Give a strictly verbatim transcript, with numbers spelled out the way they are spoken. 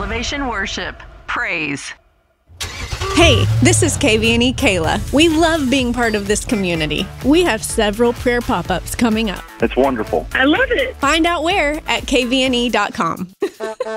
Elevation Worship. Praise. Hey, this is K V N E Kayla. We love being part of this community. We have several prayer pop-ups coming up. That's wonderful. I love it. Find out where at K V N E dot com.